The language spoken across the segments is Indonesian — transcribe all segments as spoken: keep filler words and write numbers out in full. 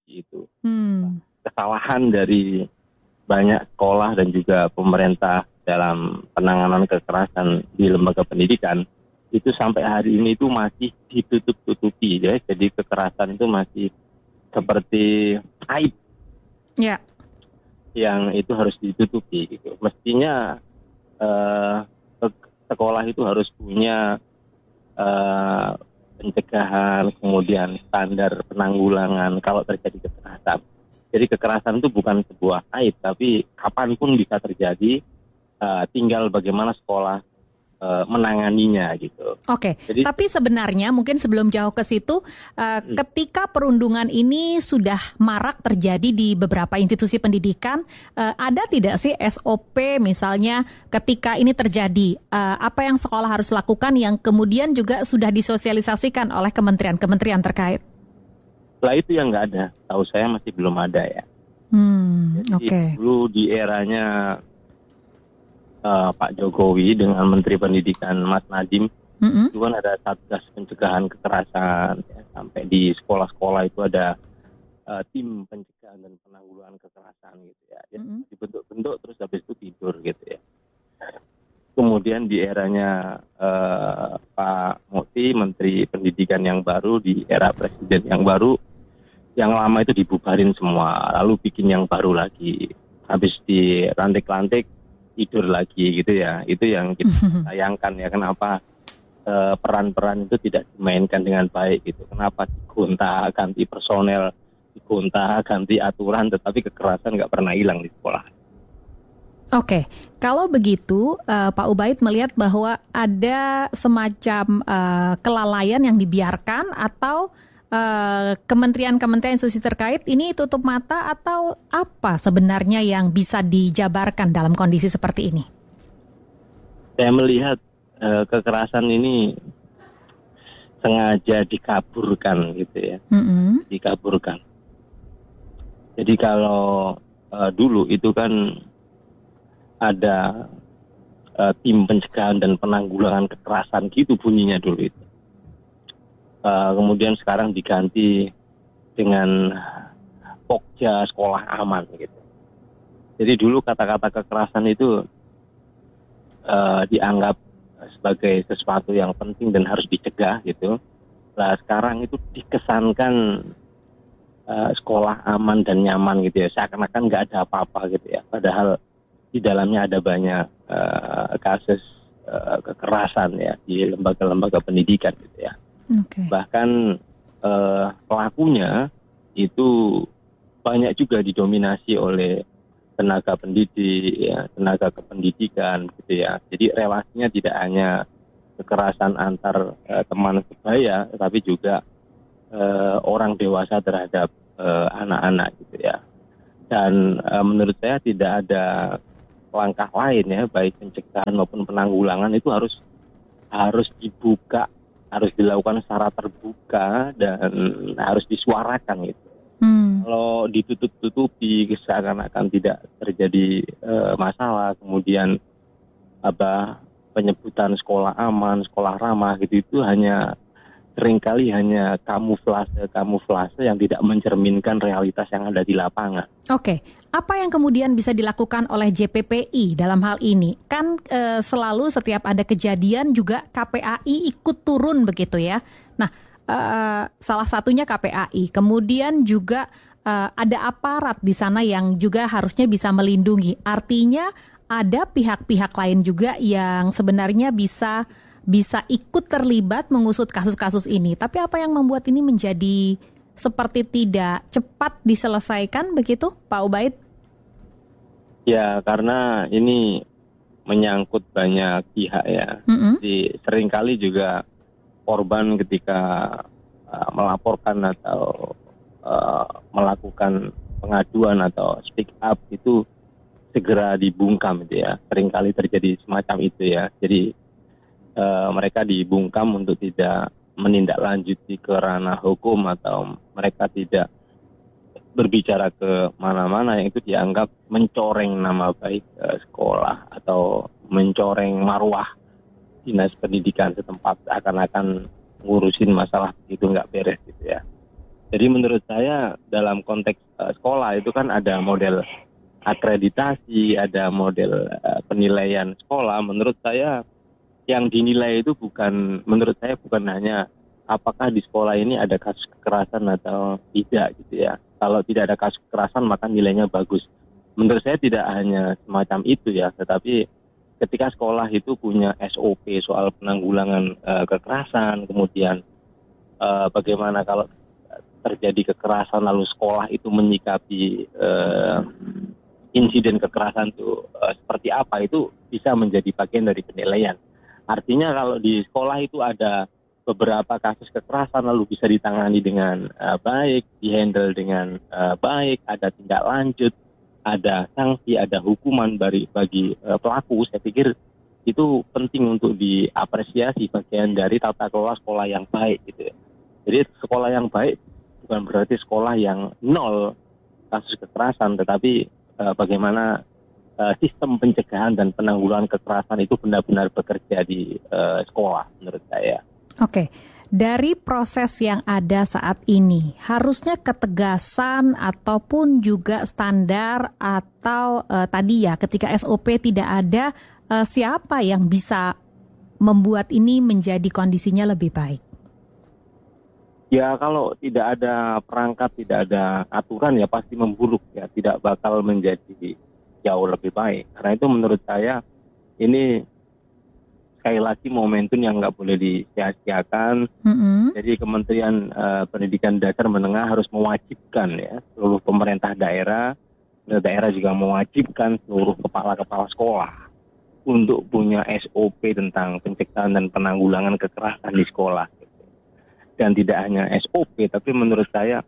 seperti itu. Hmm. Kesalahan dari banyak sekolah dan juga pemerintah dalam penanganan kekerasan di lembaga pendidikan itu sampai hari ini itu masih ditutup-tutupi ya. Jadi kekerasan itu masih seperti aib Ya. yang itu harus ditutupi gitu. Mestinya eh, sekolah itu harus punya eh, pencegahan, kemudian standar penanggulangan kalau terjadi kekerasan. Jadi kekerasan itu bukan sebuah aib, tapi kapanpun bisa terjadi, uh, tinggal bagaimana sekolah uh, menanganinya gitu. Oke, Jadi, tapi sebenarnya mungkin sebelum jauh ke situ, uh, hmm. ketika perundungan ini sudah marak terjadi di beberapa institusi pendidikan, uh, ada tidak sih S O P misalnya ketika ini terjadi, uh, apa yang sekolah harus lakukan yang kemudian juga sudah disosialisasikan oleh kementerian-kementerian terkait? Lah itu yang nggak ada, tahu saya masih belum ada ya. Hmm, Jadi okay. dulu di eranya uh, Pak Jokowi dengan Menteri Pendidikan Mas Nadiem, mm-hmm. itu kan ada satgas pencegahan kekerasan, ya, sampai di sekolah-sekolah itu ada uh, tim pencegahan dan penanggulangan kekerasan gitu ya. Jadi mm-hmm. dibentuk-bentuk terus habis itu tidur gitu ya. Kemudian di eranya uh, Pak Mukti, Menteri Pendidikan yang baru, di era Presiden yang baru, yang lama itu dibubarin semua, lalu bikin yang baru lagi. Habis dilantik-lantik, tidur lagi gitu ya. Itu yang kita sayangkan ya, kenapa uh, peran-peran itu tidak dimainkan dengan baik gitu. Kenapa digonta, ganti personel, digonta, ganti aturan, tetapi kekerasan nggak pernah hilang di sekolah. Oke, kalau begitu uh, Pak Ubaid melihat bahwa ada semacam uh, kelalaian yang dibiarkan atau uh, kementerian-kementerian institusi terkait ini tutup mata atau apa sebenarnya yang bisa dijabarkan dalam kondisi seperti ini? Saya melihat uh, kekerasan ini sengaja dikaburkan gitu ya, mm-hmm. dikaburkan. Jadi kalau uh, dulu itu kan ada uh, tim pencegahan dan penanggulangan kekerasan gitu bunyinya dulu itu. Uh, kemudian sekarang diganti dengan Pokja sekolah aman gitu. Jadi dulu kata-kata kekerasan itu uh, dianggap sebagai sesuatu yang penting dan harus dicegah gitu. Nah sekarang itu dikesankan uh, sekolah aman dan nyaman gitu ya. Seakan-akan nggak ada apa-apa gitu ya. Padahal di dalamnya ada banyak uh, kasus uh, kekerasan ya di lembaga-lembaga pendidikan gitu ya. Okay. Bahkan uh, pelakunya itu banyak juga didominasi oleh tenaga pendidik, ya, tenaga kependidikan gitu ya. Jadi relasinya tidak hanya kekerasan antar uh, teman sebaya, tapi juga uh, orang dewasa terhadap uh, anak-anak gitu ya. Dan uh, menurut saya tidak ada langkah lain ya, baik pencegahan maupun penanggulangan itu harus harus dibuka, harus dilakukan secara terbuka dan harus disuarakan gitu. Hmm. Kalau ditutup-tutupi seakan-akan tidak terjadi e, masalah, kemudian apa penyebutan sekolah aman, sekolah ramah gitu itu hanya seringkali hanya kamuflase kamuflase yang tidak mencerminkan realitas yang ada di lapangan. Oke. Okay. Apa yang kemudian bisa dilakukan oleh J P P I dalam hal ini? Kan e, selalu setiap ada kejadian juga K P A I ikut turun begitu ya. Nah, e, salah satunya K P A I. Kemudian juga e, ada aparat di sana yang juga harusnya bisa melindungi. Artinya ada pihak-pihak lain juga yang sebenarnya bisa bisa ikut terlibat mengusut kasus-kasus ini. Tapi apa yang membuat ini menjadi seperti tidak cepat diselesaikan begitu, Pak Ubaid? Ya, karena ini menyangkut banyak pihak ya. Mm-hmm. Jadi seringkali juga korban ketika uh, melaporkan atau uh, melakukan pengaduan atau speak up itu segera dibungkam gitu ya. Seringkali terjadi semacam itu ya. Jadi uh, mereka dibungkam untuk tidak menindaklanjuti ke ranah hukum atau mereka tidak berbicara ke mana-mana yang itu dianggap mencoreng nama baik uh, sekolah atau mencoreng marwah dinas pendidikan setempat, akan-akan ngurusin masalah itu nggak beres gitu ya. Jadi menurut saya dalam konteks uh, sekolah itu kan ada model akreditasi, ada model uh, penilaian sekolah. Menurut saya yang dinilai itu bukan, menurut saya bukan hanya apakah di sekolah ini ada kasus kekerasan atau tidak gitu ya. Kalau tidak ada kasus kekerasan maka nilainya bagus. Menurut saya tidak hanya semacam itu ya, tetapi ketika sekolah itu punya S O P soal penanggulangan uh, kekerasan, kemudian uh, bagaimana kalau terjadi kekerasan lalu sekolah itu menyikapi uh, insiden kekerasan itu uh, seperti apa, itu bisa menjadi bagian dari penilaian. Artinya kalau di sekolah itu ada beberapa kasus kekerasan lalu bisa ditangani dengan uh, baik, dihandle dengan uh, baik, ada tindak lanjut, ada sanksi, ada hukuman bagi, bagi uh, pelaku, saya pikir itu penting untuk diapresiasi bagian dari tata kelola sekolah yang baik gitu ya. Jadi sekolah yang baik bukan berarti sekolah yang nol kasus kekerasan, tetapi uh, bagaimana uh, sistem pencegahan dan penanggulangan kekerasan itu benar-benar bekerja di uh, sekolah menurut saya. Oke. Dari proses yang ada saat ini, harusnya ketegasan ataupun juga standar atau uh, tadi ya ketika S O P tidak ada, uh, siapa yang bisa membuat ini menjadi kondisinya lebih baik? Ya kalau tidak ada perangkat, tidak ada aturan ya pasti memburuk ya, tidak bakal menjadi jauh lebih baik. Karena itu menurut saya ini sekali lagi momentum yang nggak boleh disia-siakan. Mm-hmm. Jadi Kementerian uh, Pendidikan Dasar Menengah harus mewajibkan ya seluruh pemerintah daerah, daerah juga mewajibkan seluruh kepala-kepala sekolah untuk punya S O P tentang pencegahan dan penanggulangan kekerasan di sekolah. Dan tidak hanya S O P, tapi menurut saya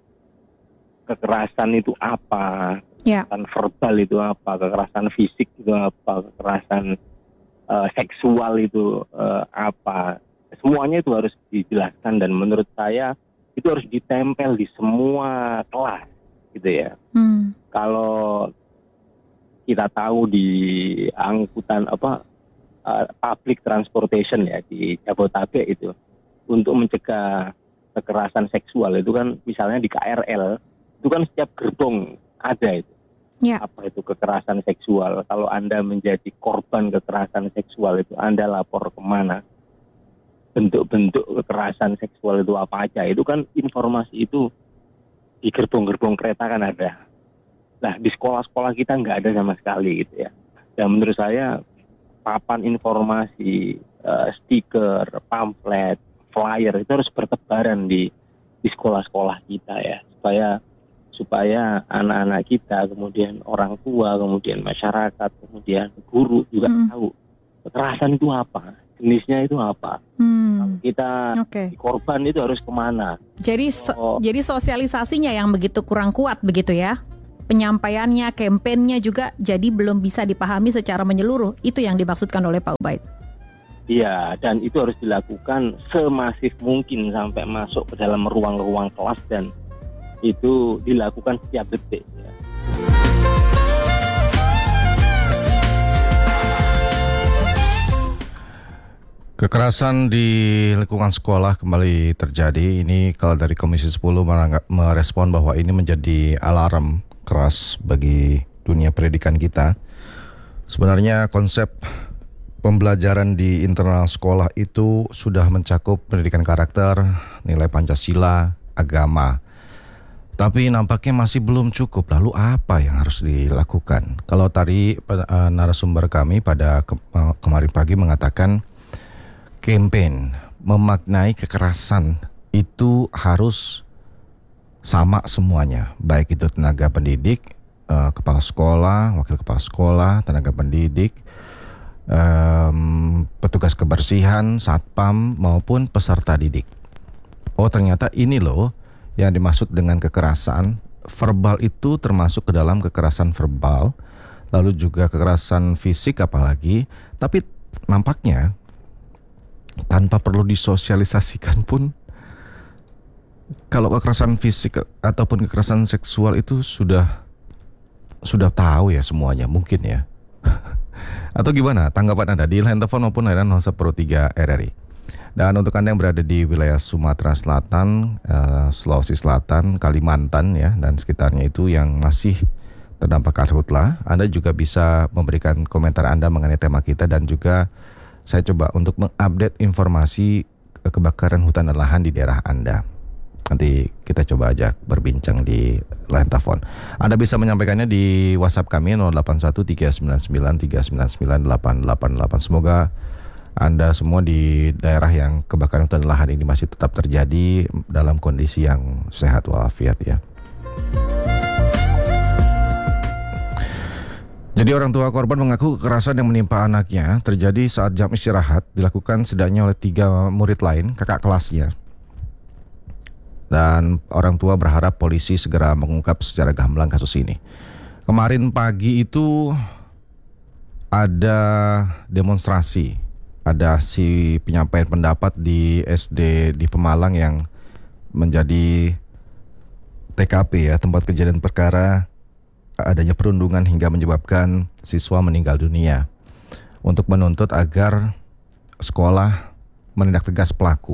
kekerasan itu apa, yeah. Kekerasan verbal itu apa, kekerasan fisik itu apa, kekerasan Uh, seksual itu uh, apa, semuanya itu harus dijelaskan dan menurut saya itu harus ditempel di semua kelas gitu ya. Hmm. Kalau kita tahu di angkutan apa uh, public transportation ya di Jabodetabek itu untuk mencegah kekerasan seksual itu kan misalnya di K R L itu kan setiap gerbong ada itu. Ya. Apa itu kekerasan seksual? Kalau Anda menjadi korban kekerasan seksual itu Anda lapor kemana? Bentuk-bentuk kekerasan seksual itu apa aja? Itu kan informasi itu di gerbong-gerbong kereta kan ada. Nah di sekolah-sekolah kita nggak ada sama sekali gitu ya. Dan menurut saya papan informasi, uh, stiker, pamflet, flyer itu harus bertebaran di di sekolah-sekolah kita ya, supaya supaya anak-anak kita, kemudian orang tua, kemudian masyarakat, kemudian guru juga hmm. tahu kekerasan itu apa, jenisnya itu apa. Hmm. Kalau kita okay. korban itu harus kemana. Jadi so, jadi sosialisasinya yang begitu kurang kuat begitu ya? Penyampaiannya, kampanyenya juga jadi belum bisa dipahami secara menyeluruh. Itu yang dimaksudkan oleh Pak Ubaid. Iya, dan itu harus dilakukan semasif mungkin sampai masuk ke dalam ruang-ruang kelas dan itu dilakukan setiap detik. Ya. Kekerasan di lingkungan sekolah kembali terjadi. Ini kalau dari Komisi sepuluh merespon bahwa ini menjadi alarm keras bagi dunia pendidikan kita. Sebenarnya konsep pembelajaran di internal sekolah itu sudah mencakup pendidikan karakter, nilai Pancasila, agama. Tapi nampaknya masih belum cukup. Lalu apa yang harus dilakukan? Kalau tadi uh, narasumber kami pada ke- uh, kemarin pagi mengatakan campaign memaknai kekerasan itu harus sama semuanya, baik itu tenaga pendidik, uh, kepala sekolah, wakil kepala sekolah, tenaga pendidik, um, petugas kebersihan, satpam maupun peserta didik. Oh ternyata ini loh yang dimaksud dengan kekerasan verbal itu termasuk ke dalam kekerasan verbal, lalu juga kekerasan fisik apalagi, tapi nampaknya tanpa perlu disosialisasikan pun kalau kekerasan fisik ataupun kekerasan seksual itu sudah sudah tahu ya semuanya mungkin ya. Atau gimana tanggapan Anda di line telepon maupun layanan nol satu tiga R R I? Dan untuk Anda yang berada di wilayah Sumatera Selatan, uh, Sulawesi Selatan, Kalimantan ya dan sekitarnya itu yang masih terdampak karhutla, Anda juga bisa memberikan komentar Anda mengenai tema kita dan juga saya coba untuk mengupdate informasi kebakaran hutan dan lahan di daerah Anda. Nanti kita coba aja berbincang di line telepon. Anda bisa menyampaikannya di WhatsApp kami nol delapan satu tiga sembilan sembilan tiga sembilan sembilan delapan delapan delapan. Semoga Anda semua di daerah yang kebakaran hutan dan lahan ini masih tetap terjadi dalam kondisi yang sehat walafiat ya. Jadi orang tua korban mengaku kekerasan yang menimpa anaknya terjadi saat jam istirahat dilakukan setidaknya oleh tiga murid lain, kakak kelasnya. Dan orang tua berharap polisi segera mengungkap secara gamblang kasus ini. Kemarin pagi itu ada demonstrasi, ada si penyampaian pendapat di S D di Pemalang yang menjadi T K P ya, tempat kejadian perkara adanya perundungan hingga menyebabkan siswa meninggal dunia, untuk menuntut agar sekolah menindak tegas pelaku.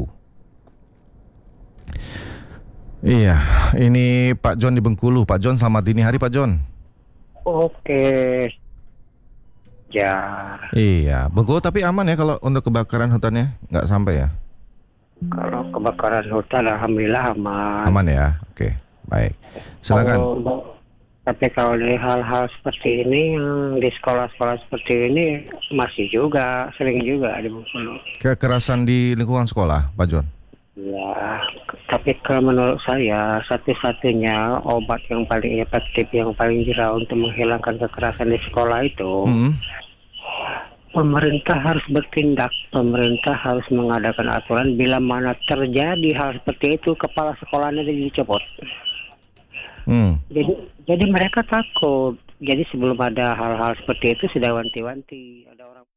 Iya, ini Pak John di Bengkulu. Pak John, selamat dini hari Pak John. Oke. Ya. Iya, Bengkulu tapi aman ya kalau untuk kebakaran hutannya? Nggak sampai ya? Kalau kebakaran hutan alhamdulillah aman. Aman ya, oke, baik. Silakan. Kalau, tapi kalau dari hal-hal seperti ini yang di sekolah-sekolah seperti ini masih juga, sering juga di Bengkulu. Kekerasan di lingkungan sekolah, Pak John? Ya, tapi kalau menurut saya satu-satunya obat yang paling efektif, yang paling jiwa untuk menghilangkan kekerasan di sekolah itu, hmm. pemerintah harus bertindak. Pemerintah harus mengadakan aturan bila mana terjadi hal seperti itu, kepala sekolahnya dicopot. Hmm. Jadi, jadi mereka takut. Jadi sebelum ada hal-hal seperti itu sudah wanti-wanti. Ada orang